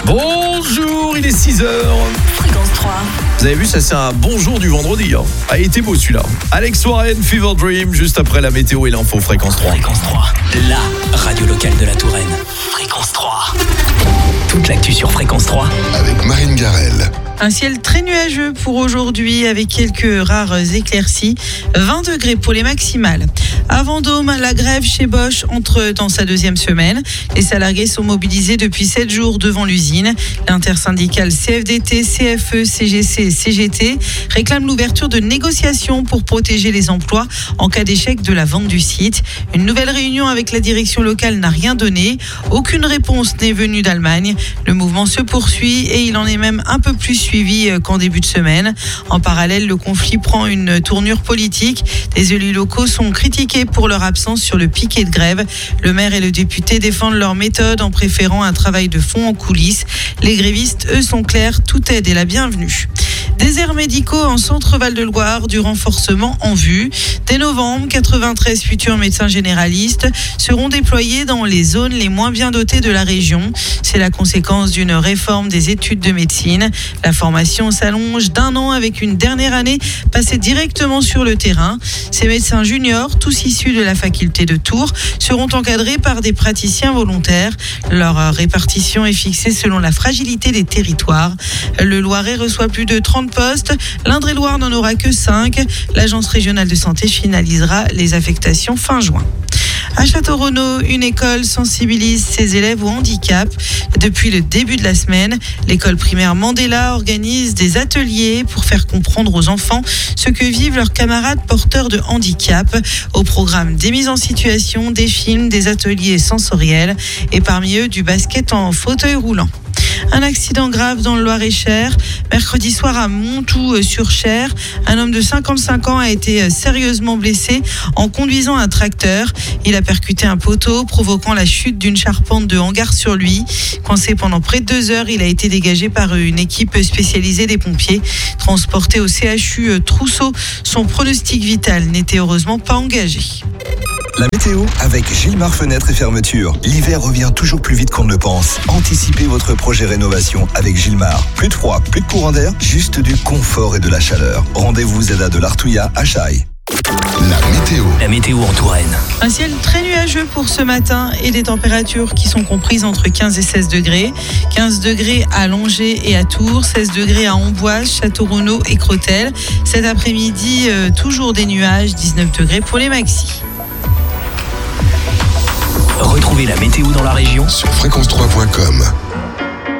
Bonjour, il est 6h. Fréquence 3. Vous avez vu, ça c'est un bonjour du vendredi. Ah, il était beau celui-là. Alex Warren, Fever Dream, juste après la météo et l'info. Fréquence 3. Fréquence 3, la radio locale de la Touraine. Fréquence 3. Toute l'actu sur Fréquence 3. Avec Marine Garel. Un ciel très nuageux pour aujourd'hui avec quelques rares éclaircies. 20 degrés pour les maximales. À Vendôme, la grève chez Bosch entre dans sa deuxième semaine. Les salariés sont mobilisés depuis 7 jours devant l'usine. L'intersyndicale CFDT, CFE, CGC et CGT réclame l'ouverture de négociations pour protéger les emplois en cas d'échec de la vente du site. Une nouvelle réunion avec la direction locale n'a rien donné. Aucune réponse n'est venue d'Allemagne. Le mouvement se poursuit et il en est même un peu plus suivi qu'en début de semaine. En parallèle, le conflit prend une tournure politique. Les élus locaux sont critiqués pour leur absence sur le piquet de grève. Le maire et le député défendent leur méthode en préférant un travail de fond en coulisses. Les grévistes, eux, sont clairs, toute aide est la bienvenue. Déserts médicaux en centre Val-de-Loire, du renforcement en vue. Dès novembre, 93 futurs médecins généralistes seront déployés dans les zones les moins bien dotées de la région. C'est la conséquence d'une réforme des études de médecine. La formation s'allonge d'1 an avec une dernière année passée directement sur le terrain. Ces médecins juniors, tous issus de la faculté de Tours, seront encadrés par des praticiens volontaires. Leur répartition est fixée selon la fragilité des territoires. Le Loiret reçoit plus de 30 postes. L'Indre-et-Loire n'en aura que 5. L'Agence régionale de santé finalisera les affectations fin juin. À Château-Renaud, une école sensibilise ses élèves au handicap. Depuis le début de la semaine, l'école primaire Mandela organise des ateliers pour faire comprendre aux enfants ce que vivent leurs camarades porteurs de handicap. Au programme des mises en situation, des films, des ateliers sensoriels et parmi eux du basket en fauteuil roulant. Un accident grave dans le Loir-et-Cher. Mercredi soir à Montoux-sur-Cher, un homme de 55 ans a été sérieusement blessé en conduisant un tracteur. Il a percuté un poteau, provoquant la chute d'une charpente de hangar sur lui. Coincé pendant près de 2 heures, il a été dégagé par une équipe spécialisée des pompiers. Transporté au CHU Trousseau, son pronostic vital n'était heureusement pas engagé. La météo avec Gilmar Fenêtres et Fermetures. L'hiver revient toujours plus vite qu'on ne le pense. Anticipez votre projet rénovation avec Gilmar. Plus de froid, plus de courant d'air, juste du confort et de la chaleur. Rendez-vous ZADA de l'Artouillat à Chaille. La météo en Touraine. Un ciel très nuageux pour ce matin et des températures qui sont comprises entre 15 et 16 degrés. 15 degrés à Langeais et à Tours, 16 degrés à Amboise, Château-Renaud et Crotel. Cet après-midi, toujours des nuages, 19 degrés pour les maxis. Retrouvez la météo dans la région Sur fréquence3.com.